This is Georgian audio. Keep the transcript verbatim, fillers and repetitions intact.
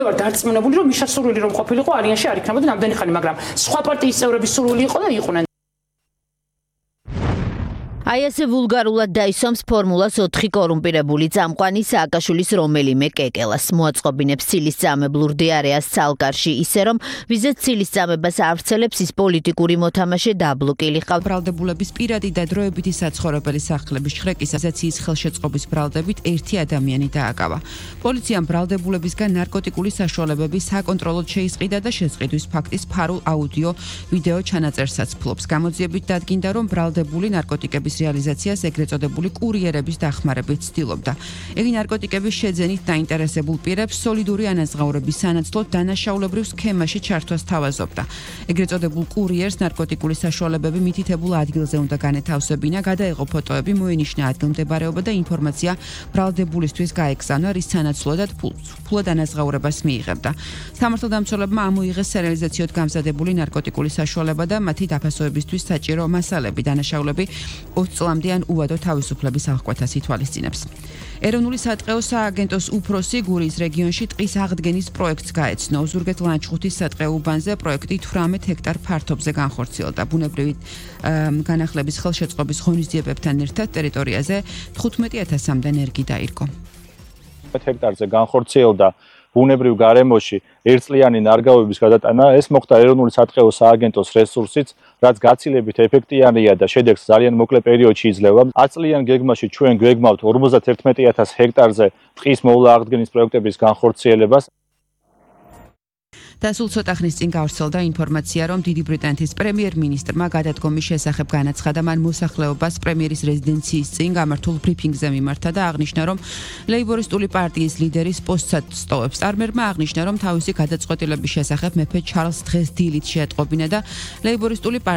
ვარ დარწმუნებული, რომ მიშა სურვილი რომ ყოფილიყო ალიანსში არ იქნებოდა ნამდვილი ხანი, მაგრამ სხვა პარტიის წევრების სურვილი იყო და იყვნენ. აი ესე ვულგარულად დაისვამს ფორმულას ოთხი კორუმპირებული წამყვანი სააკაშვილის რომელიმე კეკელას. მოაწყობინებს ცილისწამებლურ დიარეას ცალკარში ისე რომ ვიზეთ ცილისწამებას ავრცელებს ის პოლიტიკური მოთამაშე დაბლოკილი ყავს. ბრალდებულების პირადი და დროებითი საცხოვრებელი სახლების შრეკისაზეციის ხელშეწყობის ბრალდებით ერთი ადამიანი დააკავა. პოლიციამ ბრალდებულებისგან ნარკოტიკული საშუალებების საკონტროლოდ შეისყიდა და შესყიდვის ფაქტის ფარულ აუდიო ვიდეო ჩანაწერსაც ფლობს. გამოძიებით დადგინდა, რომ ბრალდებული ნარკოტიკების რეალიზაციას ეგრეთ წოდებული კურიერების დახმარებით ცდილობდა. იგი ნარკოტიკების შეძენით დაინტერესებულ პირებს სოლიდური ანაზღაურების სანაცვლოდ დანაშაულებრივ სქემაში ჩართვას თავაზობდა. ეგრეთ წოდებულ კურიერს ნარკოტიკული საშუალებები მითითებულ ადგილზე უნდა განეთავსებინა, გადაეღო ფოტოები, მოენიშნა ადგილმდებარეობა და ინფორმაცია ბრალდებულისთვის გაეგზავნა, რის სანაცვლოდად ფულად ანაზღაურებას მიიღებდა. სამართალდამცველებმა ამოიღეს სერიალიზაციოდ გამზადებული ნარკოტიკული საშუალება და მათი დაფასოებისთვის საჭირო მასალები. დანაშაულები ოცი წლამდე ან უვადო თავისუფლების აღკვეთას ითვალისწინებს. ეროვნული სატყეო სააგენტოს უფროსი გურიის რეგიონში ტყის აღდგენის პროექტს გაეცნო. ოზურგეთ-ლანჩხუთის სატყეო უბანზე პროექტი თვრამეტ ჰექტარ ფართობზე განხორციელდა. ბუნებრივი განახლების ხელშეწყობის ღონისძიებებთან ერთად ტერიტორიაზე თხუთმეტი ათასამდე ნერგი დაირგო. ჰექტარზე განხორციელდა ბუნებრივ გარემოში ერთწლიანი ნარგავების გადატანა. ეს მოხდა ეროვნული სატყეო სააგენტოს რესურსით, რაც გაცილებით ეფექტიანია და შედეგს ძალიან მოკლე პერიოდში იძლევა. ათი წლიან გეგმაში ჩვენ გვეგმავთ ორმოცდათერთმეტი ათას ჰექტარზე ტყის მოვლა აღდგენის პროექტების განხორციელებას. და სულ ცოტა ხნის წინ გავრცელდა ინფორმაცია, რომ დიდი ბრიტანეთის პრემიერ-მინისტრმა გადადგომის შესახებ განაცხადა. მან მოსახლეობას პრემიერის რეზიდენციის წინ გამართულ ბრიფინგზე მიმართა და აღნიშნა, რომ ლეიბორისტული პარტიის ლიდერის პოსტსაც სტოვებს. წარმერმა აღნიშნა, რომ თავისი გადაწყვეტილების შესახებ მეფე ჩარლზ დღეს დილით შეატყობინა და ლეიბორისტული